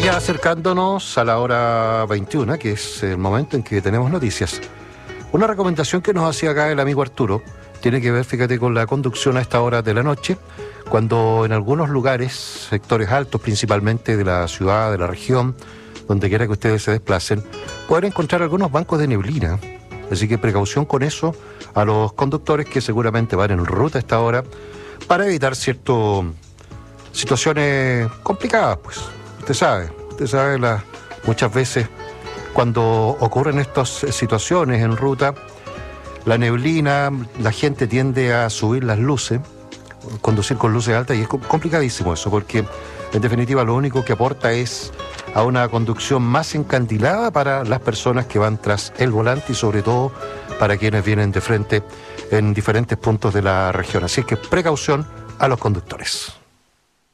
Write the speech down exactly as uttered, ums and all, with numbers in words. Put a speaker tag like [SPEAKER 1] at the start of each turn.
[SPEAKER 1] Ya acercándonos a la hora veintiuna, que es el momento en que tenemos noticias. Una recomendación que nos hacía acá el amigo Arturo tiene que ver, fíjate, con la conducción a esta hora de la noche, cuando en algunos lugares, sectores altos principalmente de la ciudad, de la región, donde quiera que ustedes se desplacen, pueden encontrar algunos bancos de neblina. Así que precaución con eso a los conductores que seguramente van en ruta a esta hora para evitar ciertas situaciones complicadas, pues. Usted sabe, usted sabe, la, muchas veces cuando ocurren estas situaciones en ruta, la neblina, la gente tiende a subir las luces, conducir con luces altas, y es complicadísimo eso, porque en definitiva lo único que aporta es a una conducción más encandilada para las personas que van tras el volante y sobre todo para quienes vienen de frente en diferentes puntos de la región. Así que precaución a los conductores.